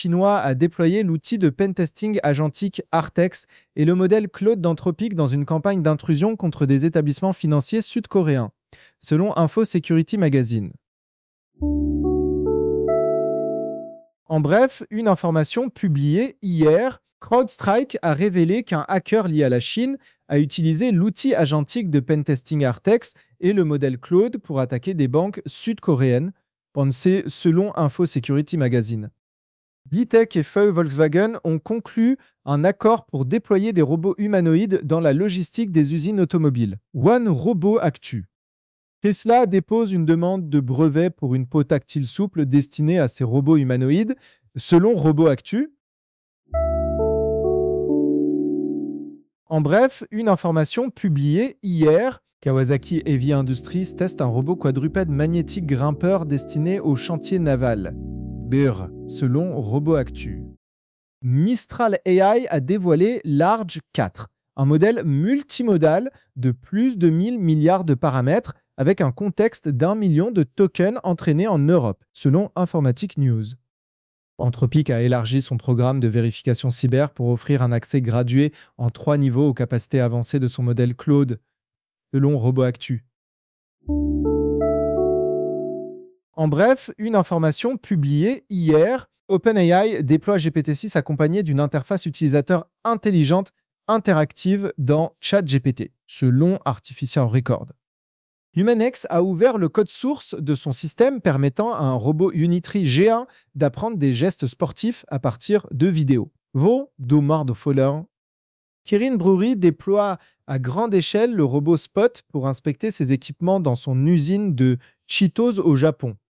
chinois a déployé l'outil de pentesting agentique Artex et le modèle Claude d'Anthropic dans une campagne d'intrusion contre des établissements financiers sud-coréens, selon Info Security Magazine. En bref, une information publiée hier, CrowdStrike a révélé qu'un hacker lié à la Chine a utilisé l'outil agentique de pentesting Artex et le modèle Claude pour attaquer des banques sud-coréennes, pensé selon Info Security Magazine. Litech et Feu Volkswagen ont conclu un accord pour déployer des robots humanoïdes dans la logistique des usines automobiles. One Robot Actu. Tesla dépose une demande de brevet pour une peau tactile souple destinée à ces robots humanoïdes, selon Robot Actu. En bref, une information publiée hier, Kawasaki Heavy Industries teste un robot quadrupède magnétique grimpeur destiné au chantier naval. BR, selon Robot Actu. Mistral AI a dévoilé Large 4, un modèle multimodal de plus de 1000 milliards de paramètres avec un contexte d'1 million de tokens entraînés en Europe, selon Informatic News. Anthropic a élargi son programme de vérification cyber pour offrir un accès gradué en 3 niveaux aux capacités avancées de son modèle Claude, selon Robot Actu. En bref, une information publiée hier, OpenAI déploie GPT-6 accompagné d'une interface utilisateur intelligente interactive dans ChatGPT, selon Artificial Record. HumanX a ouvert le code source de son système permettant à un robot Unitree G1 d'apprendre des gestes sportifs à partir de vidéos. Vos Domar de Foller. Kirin Brewery déploie à grande échelle le robot Spot pour inspecter ses équipements dans son usine de Cheetos au Japon,